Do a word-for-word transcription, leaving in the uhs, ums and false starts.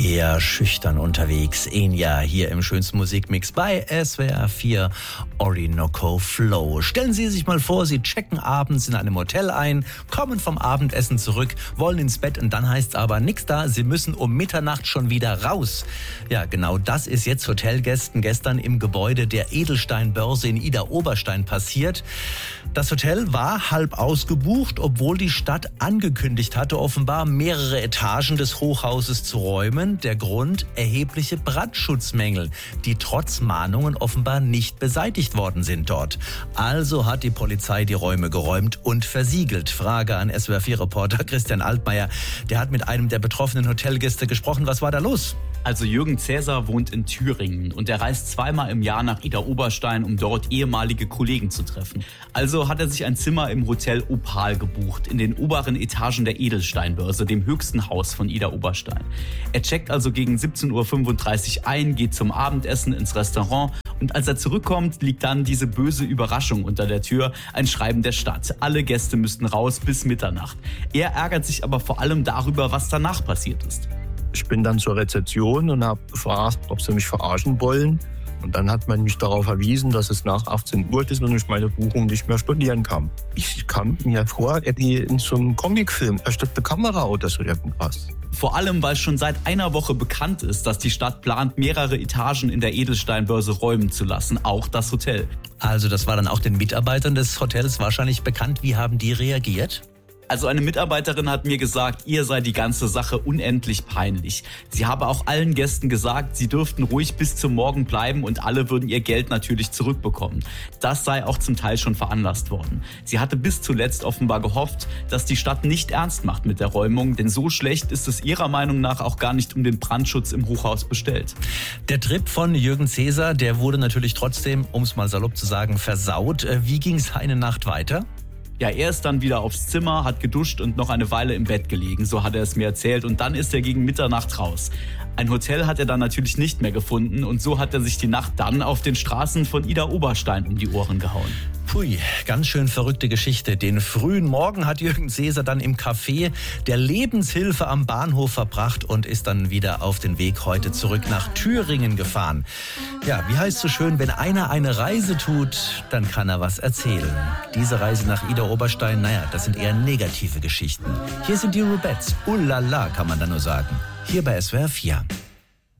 eher schüchtern unterwegs. Enya hier im schönsten Musikmix bei S W R vier Orinoco Flow. Stellen Sie sich mal vor, Sie checken abends in einem Hotel ein, kommen vom Abendessen zurück, wollen ins Bett und dann heißt es aber nix da, Sie müssen um Mitternacht schon wieder raus. Ja, genau das ist jetzt Hotelgästen gestern im Gebäude der Edelsteinbörse in Idar-Oberstein passiert. Das Hotel war halb ausgebucht, obwohl die Stadt angekündigt hatte, offenbar mehrere Etagen des Hochhauses zu räumen. Der Grund: erhebliche Brandschutzmängel, die trotz Mahnungen offenbar nicht beseitigt worden sind dort. Also hat die Polizei die Räume geräumt und versiegelt. Frage an S W R vier Reporter Christian Altmaier. Der hat mit einem der betroffenen Hotelgäste gesprochen. Was war da los? Also Jürgen Cäsar wohnt in Thüringen und er reist zweimal im Jahr nach Idar-Oberstein, um dort ehemalige Kollegen zu treffen. Also hat er sich ein Zimmer im Hotel Opal gebucht, in den oberen Etagen der Edelsteinbörse, dem höchsten Haus von Idar-Oberstein. Er checkt also gegen siebzehn Uhr fünfunddreißig ein, geht zum Abendessen ins Restaurant und als er zurückkommt, liegt dann diese böse Überraschung unter der Tür, ein Schreiben der Stadt. Alle Gäste müssten raus bis Mitternacht. Er ärgert sich aber vor allem darüber, was danach passiert ist. Ich bin dann zur Rezeption und habe gefragt, ob sie mich verarschen wollen. Und dann hat man mich darauf verwiesen, dass es nach achtzehn Uhr ist und ich meine Buchung nicht mehr stornieren kann. Ich kam mir vor, wie in so einem Comicfilm, versteckte Kamera oder so irgendwas. Vor allem, weil schon seit einer Woche bekannt ist, dass die Stadt plant, mehrere Etagen in der Edelsteinbörse räumen zu lassen, auch das Hotel. Also das war dann auch den Mitarbeitern des Hotels wahrscheinlich bekannt. Wie haben die reagiert? Also eine Mitarbeiterin hat mir gesagt, ihr sei die ganze Sache unendlich peinlich. Sie habe auch allen Gästen gesagt, sie dürften ruhig bis zum Morgen bleiben und alle würden ihr Geld natürlich zurückbekommen. Das sei auch zum Teil schon veranlasst worden. Sie hatte bis zuletzt offenbar gehofft, dass die Stadt nicht ernst macht mit der Räumung, denn so schlecht ist es ihrer Meinung nach auch gar nicht um den Brandschutz im Hochhaus bestellt. Der Trip von Jürgen Cäsar, der wurde natürlich trotzdem, um es mal salopp zu sagen, versaut. Wie ging es eine Nacht weiter? Ja, er ist dann wieder aufs Zimmer, hat geduscht und noch eine Weile im Bett gelegen, so hat er es mir erzählt. Und dann ist er gegen Mitternacht raus. Ein Hotel hat er dann natürlich nicht mehr gefunden und so hat er sich die Nacht dann auf den Straßen von Idar-Oberstein um die Ohren gehauen. Pui, ganz schön verrückte Geschichte. Den frühen Morgen hat Jürgen Cäsar dann im Café der Lebenshilfe am Bahnhof verbracht und ist dann wieder auf den Weg heute zurück nach Thüringen gefahren. Ja, wie heißt so schön, wenn einer eine Reise tut, dann kann er was erzählen. Diese Reise nach Idar-Oberstein, naja, das sind eher negative Geschichten. Hier sind die Rubettes. Ullala, kann man da nur sagen. Hier bei S W R vier.